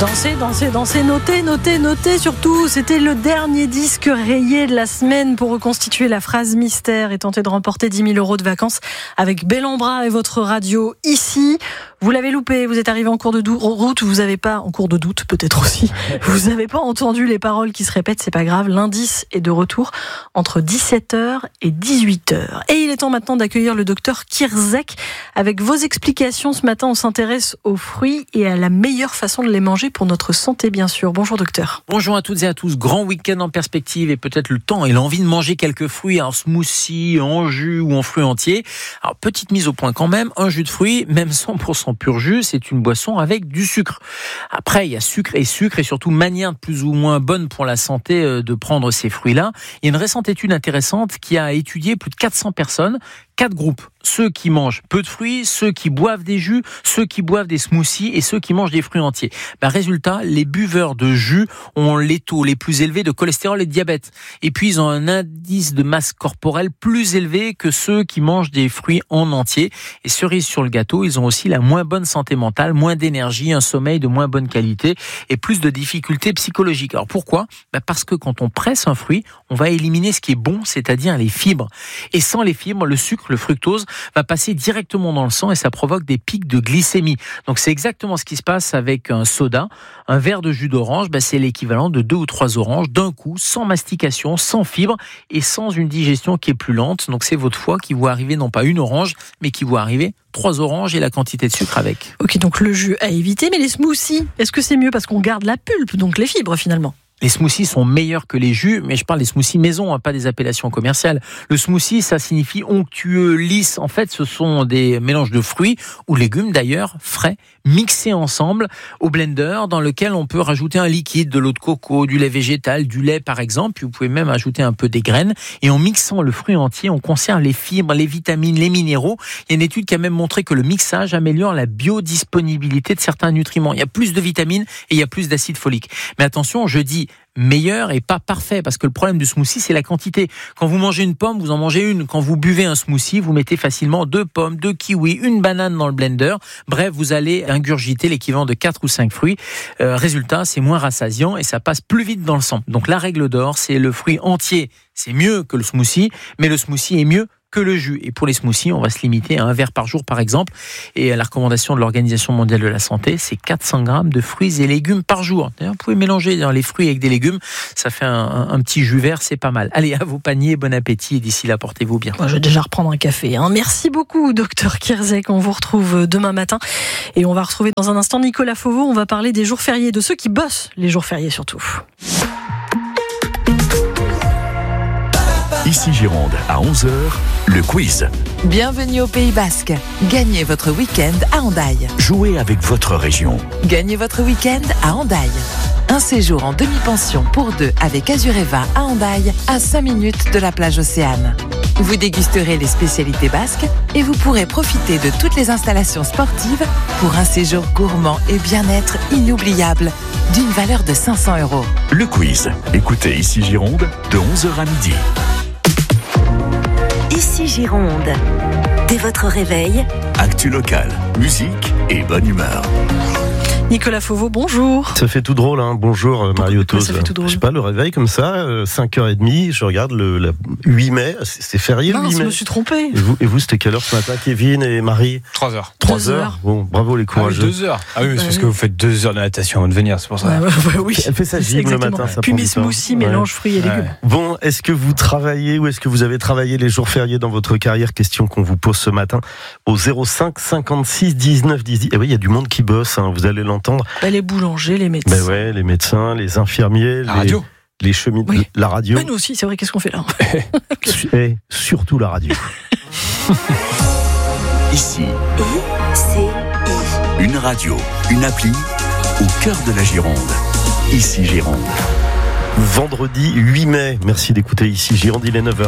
Dansez, notez surtout. C'était le dernier disque rayé de la semaine pour reconstituer la phrase mystère et tenter de remporter 10 000 € de vacances avec Bellambra et votre radio ici. Vous l'avez loupé, vous êtes arrivé en cours de route, vous n'avez pas, en cours de doute peut-être aussi, vous n'avez pas entendu les paroles qui se répètent, c'est pas grave, l'indice est de retour entre 17h et 18h. Et il est temps maintenant d'accueillir le docteur Kirzek avec vos explications. Ce matin, on s'intéresse aux fruits et à la meilleure façon de les manger pour notre santé, bien sûr. Bonjour docteur. Bonjour à toutes et à tous, grand week-end en perspective et peut-être le temps et l'envie de manger quelques fruits en smoothie, en jus ou en fruits entiers. Alors petite mise au point quand même, un jus de fruits, même 100% pur jus, c'est une boisson avec du sucre. Après, il y a sucre et surtout manière plus ou moins bonne pour la santé de prendre ces fruits-là. Il y a une récente étude intéressante qui a étudié plus de 400 personnes, 4 groupes. Ceux qui mangent peu de fruits, ceux qui boivent des jus, ceux qui boivent des smoothies et ceux qui mangent des fruits entiers. Résultat, les buveurs de jus ont les taux les plus élevés de cholestérol et de diabète. Et puis, ils ont un indice de masse corporelle plus élevé que ceux qui mangent des fruits en entier. Et cerise sur le gâteau, ils ont aussi la moins bonne santé mentale, moins d'énergie, un sommeil de moins bonne qualité et plus de difficultés psychologiques. Alors pourquoi ? Parce que quand on presse un fruit, on va éliminer ce qui est bon, c'est-à-dire les fibres. Et sans les fibres, le sucre, le fructose, va passer directement dans le sang et ça provoque des pics de glycémie. Donc c'est exactement ce qui se passe avec un soda. Un verre de jus d'orange, c'est l'équivalent de 2 ou 3 oranges d'un coup, sans mastication, sans fibres et sans une digestion qui est plus lente. Donc c'est votre foie qui voit arriver non pas une orange, mais qui voit arriver 3 oranges et la quantité de sucre avec. Ok, donc le jus à éviter, mais les smoothies, est-ce que c'est mieux parce qu'on garde la pulpe, donc les fibres finalement ? Les smoothies sont meilleurs que les jus, mais je parle des smoothies maison, pas des appellations commerciales. Le smoothie, ça signifie onctueux, lisse. En fait, ce sont des mélanges de fruits ou légumes d'ailleurs, frais, mixés ensemble au blender, dans lequel on peut rajouter un liquide, de l'eau de coco, du lait végétal, du lait par exemple. Puis vous pouvez même ajouter un peu des graines. Et en mixant le fruit entier, on conserve les fibres, les vitamines, les minéraux. Il y a une étude qui a même montré que le mixage améliore la biodisponibilité de certains nutriments. Il y a plus de vitamines et il y a plus d'acide folique. Mais attention, je dis meilleur et pas parfait, parce que le problème du smoothie, c'est la quantité. Quand vous mangez une pomme, vous en mangez une. Quand vous buvez un smoothie, vous mettez facilement 2 pommes, 2 kiwis, une banane dans le blender. Bref, vous allez ingurgiter l'équivalent de 4 ou 5 fruits. Résultat, c'est moins rassasiant et ça passe plus vite dans le sang. Donc la règle d'or, c'est le fruit entier. C'est mieux que le smoothie, mais le smoothie est mieux que le jus. Et pour les smoothies, on va se limiter à un verre par jour, par exemple. Et la recommandation de l'Organisation mondiale de la santé, c'est 400 grammes de fruits et légumes par jour. D'ailleurs, vous pouvez mélanger les fruits avec des légumes. Ça fait un petit jus vert, c'est pas mal. Allez, à vos paniers, bon appétit. Et d'ici là, portez-vous bien. Moi, je vais déjà reprendre un café. Merci beaucoup, docteur Kirzek. On vous retrouve demain matin. Et on va retrouver dans un instant Nicolas Fauveau. On va parler des jours fériés, de ceux qui bossent les jours fériés surtout. Ici Gironde, à 11h, le quiz. Bienvenue au Pays Basque. Gagnez votre week-end à Hendaye. Jouez avec votre région. Gagnez votre week-end à Hendaye. Un séjour en demi-pension pour 2 avec Azureva à Hendaye, à 5 minutes de la plage Océane. Vous dégusterez les spécialités basques et vous pourrez profiter de toutes les installations sportives pour un séjour gourmand et bien-être inoubliable d'une valeur de 500 €. Le quiz. Écoutez Ici Gironde, de 11h à midi. Ici Gironde. Dès votre réveil, Actu locale, musique et bonne humeur. Nicolas Fauveau, bonjour. Ça fait tout drôle, hein. Bonjour Marie-Autos. Ça fait tout drôle. Je sais pas, le réveil comme ça, 5h30, je regarde le 8 mai, c'est férié le 8 mai. Je me suis trompé. Et vous, c'était quelle heure ce matin, Kevin et Marie ? 3h. 3h. Bon, bravo les courageux. 2h. Ah oui, mais c'est parce que vous faites 2 heures de natation avant de venir, c'est pour ça. Oui. Elle fait sa gym le matin, ça Puis prend mes du temps. smoothies, mélange fruits et légumes. Bon, est-ce que vous travaillez ou est-ce que vous avez travaillé les jours fériés dans votre carrière ? Question qu'on vous pose ce matin au 05 56 19 10. Et oui, il y a du monde qui bosse, hein, vous allez l'entendre. Les boulangers, les médecins. Ben ouais, les médecins, les infirmiers, les cheminots, oui. La radio. Oui, nous aussi, c'est vrai, qu'est-ce qu'on fait là ? Et surtout la radio. Ici, ICI. une radio, une appli, au cœur de la Gironde. Ici Gironde. Vendredi 8 mai. Merci d'écouter Ici Gironde, il est 9h.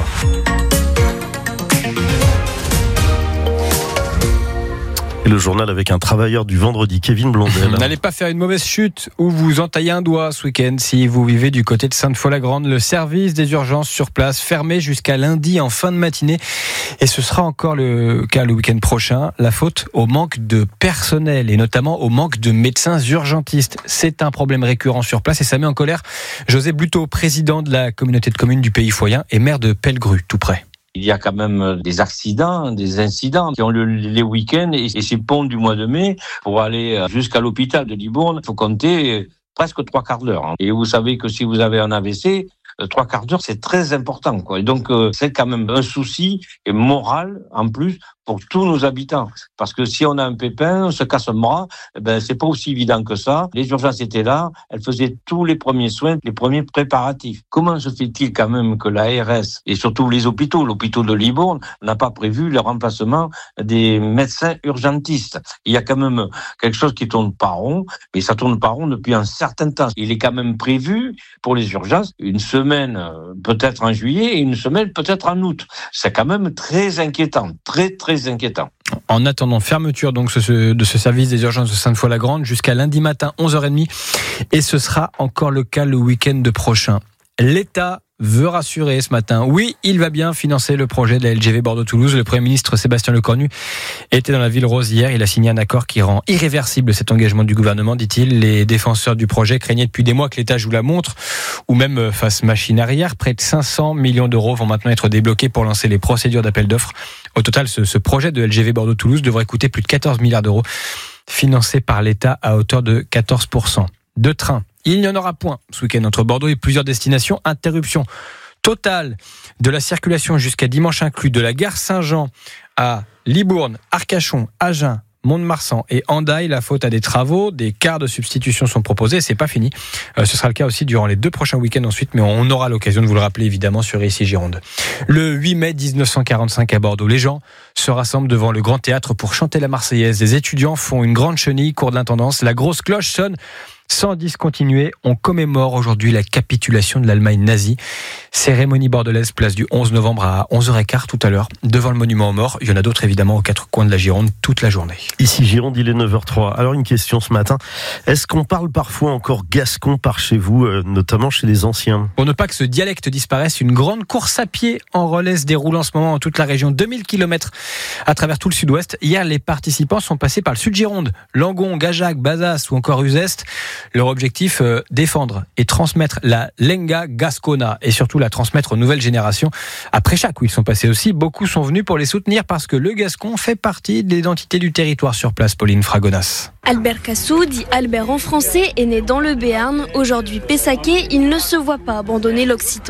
Et le journal avec un travailleur du vendredi, Kevin Blondel. N'allez pas faire une mauvaise chute ou vous entailler un doigt ce week-end si vous vivez du côté de Sainte-Foy-la-Grande. Le service des urgences sur place fermé jusqu'à lundi en fin de matinée. Et ce sera encore le cas le week-end prochain. La faute au manque de personnel et notamment au manque de médecins urgentistes. C'est un problème récurrent sur place et ça met en colère José Bluteau, président de la communauté de communes du Pays Foyen et maire de Pellegru, tout près. Il y a quand même des accidents, des incidents qui ont lieu les week-ends et ces ponts du mois de mai, pour aller jusqu'à l'hôpital de Libourne, il faut compter presque 3/4 d'heure. Et vous savez que si vous avez un AVC, 3/4 d'heure, c'est très important, quoi. Et donc, c'est quand même un souci moral, en plus, pour tous nos habitants. Parce que si on a un pépin, on se casse un bras, c'est pas aussi évident que ça. Les urgences étaient là, elles faisaient tous les premiers soins, les premiers préparatifs. Comment se fait-il quand même que l'ARS, et surtout les hôpitaux, l'hôpital de Libourne, n'a pas prévu le remplacement des médecins urgentistes? Il y a quand même quelque chose qui tourne pas rond, mais ça tourne pas rond depuis un certain temps. Il est quand même prévu pour les urgences une semaine peut-être en juillet et une semaine peut-être en août. C'est quand même très inquiétant, très inquiétant. En attendant, fermeture donc de ce service des urgences de Sainte-Foy-la-Grande jusqu'à lundi matin 11h30 et ce sera encore le cas le week-end prochain. L'État veut rassurer ce matin. Oui, il va bien financer le projet de la LGV Bordeaux-Toulouse. Le Premier ministre Sébastien Lecornu était dans la ville rose hier. Il a signé un accord qui rend irréversible cet engagement du gouvernement, dit-il. Les défenseurs du projet craignaient depuis des mois que l'État joue la montre ou même fasse machine arrière. Près de 500 millions d'euros vont maintenant être débloqués pour lancer les procédures d'appel d'offres. Au total, ce projet de LGV Bordeaux-Toulouse devrait coûter plus de 14 milliards d'euros, financé par l'État à hauteur de 14%. De train, il n'y en aura point ce week-end entre Bordeaux et plusieurs destinations. Interruption totale de la circulation jusqu'à dimanche inclus de la gare Saint-Jean à Libourne, Arcachon, Agen, Mont-de-Marsan et Hendaye. La faute à des travaux, des cars de substitution sont proposés, c'est pas fini. Ce sera le cas aussi durant les 2 prochains week-ends ensuite, mais on aura l'occasion de vous le rappeler évidemment sur ici Gironde. Le 8 mai 1945 à Bordeaux, les gens se rassemblent devant le Grand Théâtre pour chanter la Marseillaise. Les étudiants font une grande chenille, cours de l'intendance, la grosse cloche sonne. Sans discontinuer, on commémore aujourd'hui la capitulation de l'Allemagne nazie. Cérémonie bordelaise, place du 11 novembre à 11h15 tout à l'heure, devant le monument aux morts. Il y en a d'autres évidemment aux 4 coins de la Gironde toute la journée. Ici Gironde, il est 9h03. Alors une question ce matin, est-ce qu'on parle parfois encore gascon par chez vous, notamment chez les anciens? Pour ne pas que ce dialecte disparaisse, une grande course à pied en relais se déroule en ce moment en toute la région. 2000 km à travers tout le sud-ouest. Hier, les participants sont passés par le sud Gironde, Langon, Gajac, Bazas ou encore Uzeste. Leur objectif, défendre et transmettre la Lenga Gascona et surtout la transmettre aux nouvelles générations. À Préchac, où ils sont passés aussi, beaucoup sont venus pour les soutenir parce que le gascon fait partie de l'identité du territoire sur place. Pauline Fragonas. Albert Cassou, dit Albert en français, est né dans le Béarn. Aujourd'hui Pessaquet, il ne se voit pas abandonner l'occitan.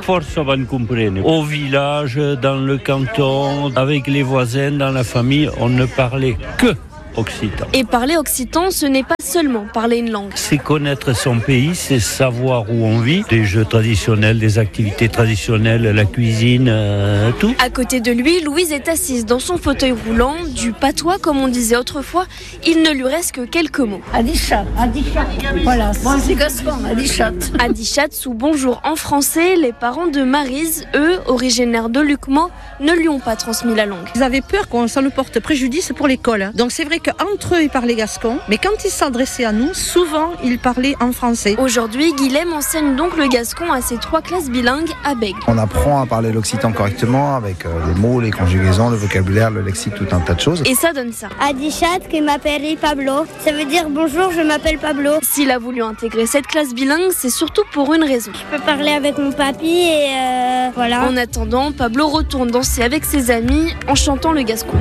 Au village, dans le canton, avec les voisins, dans la famille, on ne parlait que occitan. Et parler occitan, ce n'est pas seulement parler une langue. C'est connaître son pays, c'est savoir où on vit, des jeux traditionnels, des activités traditionnelles, la cuisine, tout. À côté de lui, Louise est assise dans son fauteuil roulant, du patois comme on disait autrefois. Il ne lui reste que quelques mots. Adichat. Voilà, c'est gascon, Adichat. Adichat ou bonjour en français. Les parents de Maryse, eux, originaires de Lucmont, ne lui ont pas transmis la langue. Ils avaient peur qu'on ça nous porte préjudice pour l'école. Donc c'est vrai qu'entre eux, ils parlaient gascon, mais quand ils s'adressaient à nous, souvent, ils parlaient en français. Aujourd'hui, Guilhem enseigne donc le gascon à ses 3 classes bilingues à Bègles. On apprend à parler l'occitan correctement, avec les mots, les conjugaisons, le vocabulaire, le lexique, tout un tas de choses. Et ça donne ça. Adichat, qui m'appelle Pablo. Ça veut dire bonjour, je m'appelle Pablo. S'il a voulu intégrer cette classe bilingue, c'est surtout pour une raison. Je peux parler avec mon papy et voilà. En attendant, Pablo retourne danser avec ses amis en chantant le gascon.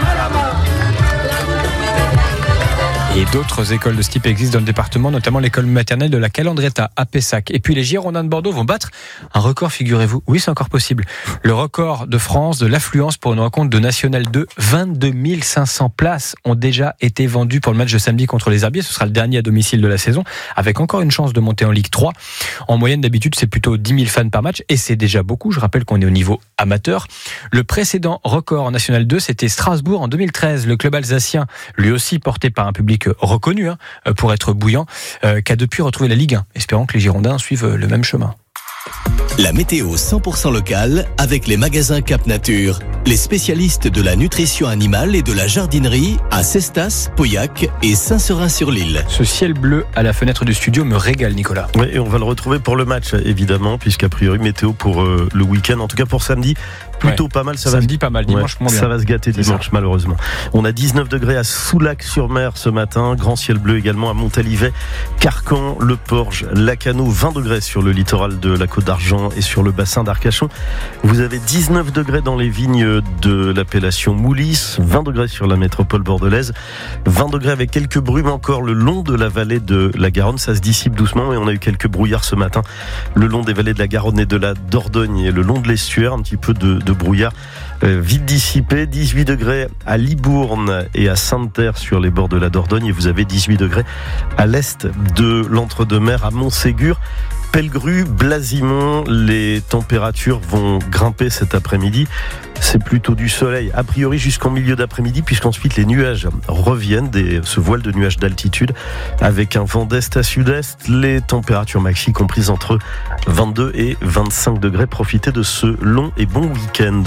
Et d'autres écoles de ce type existent dans le département, notamment l'école maternelle de la Calandreta à Pessac. Et puis les Girondins de Bordeaux vont battre un record, figurez-vous. Oui, c'est encore possible. Le record de France de l'affluence pour une rencontre de National 2. 22 500 places ont déjà été vendues pour le match de samedi contre les Herbiers. Ce sera le dernier à domicile de la saison, avec encore une chance de monter en Ligue 3. En moyenne, d'habitude, c'est plutôt 10 000 fans par match. Et c'est déjà beaucoup. Je rappelle qu'on est au niveau amateur. Le précédent record en National 2, c'était Strasbourg en 2013. Le club alsacien, lui aussi porté par un public reconnu pour être bouillant, qui a depuis retrouvé la Ligue 1. Espérons que les Girondins suivent le même chemin. La météo 100% locale avec les magasins Cap Nature. les spécialistes de la nutrition animale et de la jardinerie à Cestas, Pauillac et Saint-Seurin-sur-l'Île. Ce ciel bleu à la fenêtre du studio me régale, Nicolas. Oui, et on va le retrouver pour le match, évidemment, puisqu'a priori, météo pour le week-end, en tout cas pour samedi, plutôt pas mal. Samedi, pas mal, dimanche, moins bien. Ça va se gâter dimanche, malheureusement. On a 19 degrés à Soulac-sur-Mer ce matin, grand ciel bleu également à Montalivet, Carcan, Le Porge, Lacanau, 20 degrés sur le littoral de la Côte d'Argent et sur le bassin d'Arcachon. Vous avez 19 degrés dans les vignes de l'appellation Moulis, 20 degrés sur la métropole bordelaise, 20 degrés avec quelques brumes encore le long de la vallée de la Garonne. Ça se dissipe doucement et on a eu quelques brouillards ce matin le long des vallées de la Garonne et de la Dordogne et le long de l'estuaire, un petit peu de brouillard vite dissipé. 18 degrés à Libourne et à Sainte-Terre sur les bords de la Dordogne et vous avez 18 degrés à l'est de l'Entre-deux-Mers à Montségur. Pellegru, Blasimont, les températures vont grimper cet après-midi. C'est plutôt du soleil, a priori jusqu'en milieu d'après-midi, puisqu'ensuite les nuages reviennent, ce voile de nuages d'altitude, avec un vent d'est à sud-est. Les températures maxi comprises entre 22 et 25 degrés. Profitez de ce long et bon week-end.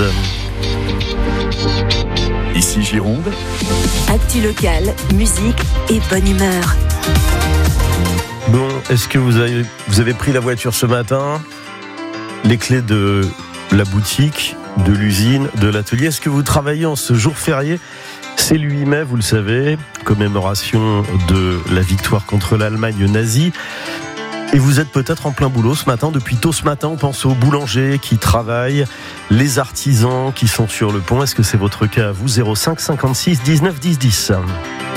Ici Gironde. Actu locale, musique et bonne humeur. Bon, est-ce que vous avez pris la voiture ce matin? Les clés de la boutique, de l'usine, de l'atelier. Est-ce que vous travaillez en ce jour férié? C'est le 8 mai, vous le savez, commémoration de la victoire contre l'Allemagne nazie. Et vous êtes peut-être en plein boulot ce matin. Depuis tôt ce matin, on pense aux boulangers qui travaillent, les artisans qui sont sur le pont. Est-ce que c'est votre cas à vous? 05 56 19 10 10.